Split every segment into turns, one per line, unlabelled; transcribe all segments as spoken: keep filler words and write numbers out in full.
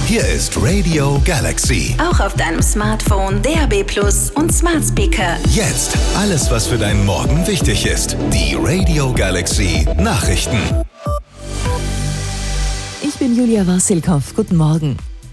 Hier ist Radio Galaxy.
Auch auf deinem Smartphone, D A B Plus und Smart Speaker.
Jetzt alles, was für deinen Morgen wichtig ist. Die Radio Galaxy Nachrichten.
Ich bin Julia Wassilkow. Guten Morgen.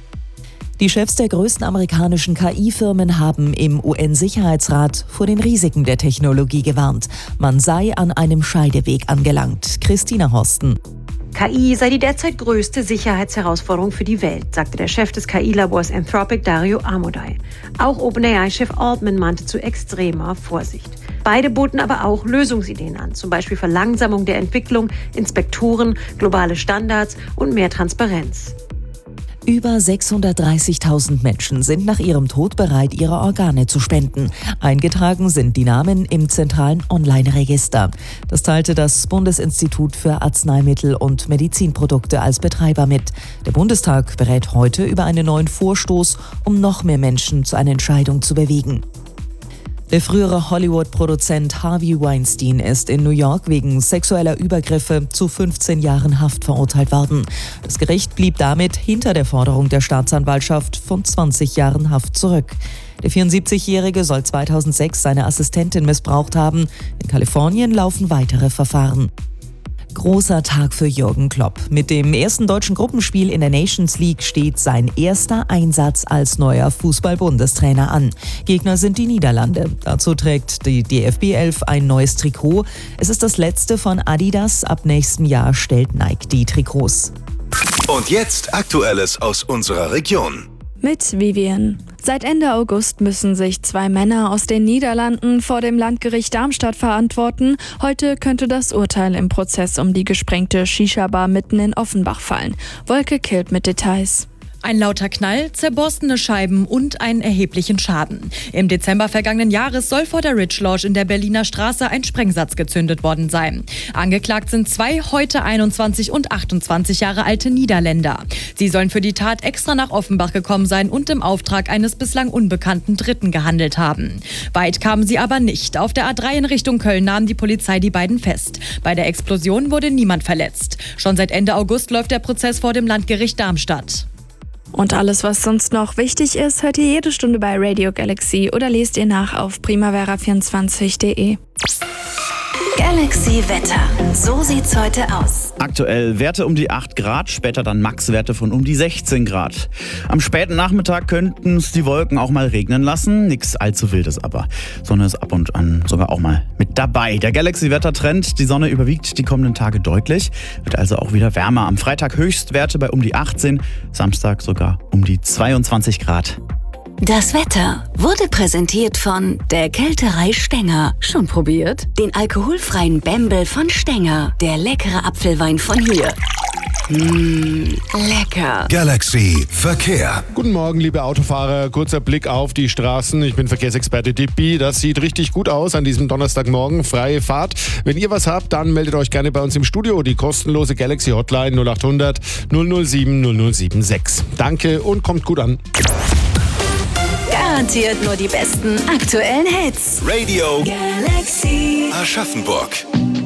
Die Chefs der größten amerikanischen K I-Firmen haben im U N-Sicherheitsrat vor den Risiken der Technologie gewarnt. Man sei an einem Scheideweg angelangt. Christina Horsten.
K I sei die derzeit größte Sicherheitsherausforderung für die Welt, sagte der Chef des K I-Labors Anthropic, Dario Amodei. Auch OpenAI-Chef Altman mahnte zu extremer Vorsicht. Beide boten aber auch Lösungsideen an, zum Beispiel Verlangsamung der Entwicklung, Inspektoren, globale Standards und mehr Transparenz.
Über sechshundertdreißigtausend Menschen sind nach ihrem Tod bereit, ihre Organe zu spenden. Eingetragen sind die Namen im zentralen Online-Register. Das teilte das Bundesinstitut für Arzneimittel und Medizinprodukte als Betreiber mit. Der Bundestag berät heute über einen neuen Vorstoß, um noch mehr Menschen zu einer Entscheidung zu bewegen. Der frühere Hollywood-Produzent Harvey Weinstein ist in New York wegen sexueller Übergriffe zu fünfzehn Jahren Haft verurteilt worden. Das Gericht blieb damit hinter der Forderung der Staatsanwaltschaft von zwanzig Jahren Haft zurück. Der vierundsiebzigjährige soll zweitausendsechs seine Assistentin missbraucht haben. In Kalifornien laufen weitere Verfahren. Großer Tag für Jürgen Klopp. Mit dem ersten deutschen Gruppenspiel in der Nations League steht sein erster Einsatz als neuer Fußball-Bundestrainer an. Gegner sind die Niederlande. Dazu trägt die D F B elf ein neues Trikot. Es ist das letzte von Adidas. Ab nächstem Jahr stellt Nike die Trikots.
Und jetzt Aktuelles aus unserer Region.
Mit Vivian. Seit Ende August müssen sich zwei Männer aus den Niederlanden vor dem Landgericht Darmstadt verantworten. Heute könnte das Urteil im Prozess um die gesprengte Shisha-Bar mitten in Offenbach fallen. Wolke Kilt mit Details.
Ein lauter Knall, zerborstene Scheiben und einen erheblichen Schaden. Im Dezember vergangenen Jahres soll vor der Ridge Lodge in der Berliner Straße ein Sprengsatz gezündet worden sein. Angeklagt sind zwei heute einundzwanzig und achtundzwanzig Jahre alte Niederländer. Sie sollen für die Tat extra nach Offenbach gekommen sein und im Auftrag eines bislang unbekannten Dritten gehandelt haben. Weit kamen sie aber nicht. Auf der A drei in Richtung Köln nahm die Polizei die beiden fest. Bei der Explosion wurde niemand verletzt. Schon seit Ende August läuft der Prozess vor dem Landgericht Darmstadt.
Und alles, was sonst noch wichtig ist, hört ihr jede Stunde bei Radio Galaxy oder lest ihr nach auf primavera vierundzwanzig punkt de.
Galaxy Wetter. So sieht's heute aus.
Aktuell Werte um die acht Grad, später dann Max-Werte von um die sechzehn Grad. Am späten Nachmittag könnten es die Wolken auch mal regnen lassen. Nichts allzu Wildes aber. Sonne ist ab und an sogar auch mal mit dabei. Der Galaxy-Wettertrend, die Sonne überwiegt die kommenden Tage deutlich. Wird also auch wieder wärmer. Am Freitag Höchstwerte bei um die achtzehn, Samstag sogar um die zweiundzwanzig Grad.
Das Wetter wurde präsentiert von der Kälterei Stenger. Schon probiert? Den alkoholfreien Bembel von Stenger. Der leckere Apfelwein von hier. Mmh, lecker.
Galaxy Verkehr.
Guten Morgen, liebe Autofahrer. Kurzer Blick auf die Straßen. Ich bin Verkehrsexperte Dippi. Das sieht richtig gut aus an diesem Donnerstagmorgen. Freie Fahrt. Wenn ihr was habt, dann meldet euch gerne bei uns im Studio. Die kostenlose Galaxy Hotline null achthundert null null sieben null null sieben sechs. Danke und kommt gut an.
Garantiert nur die besten aktuellen Hits.
Radio
Galaxy
Aschaffenburg.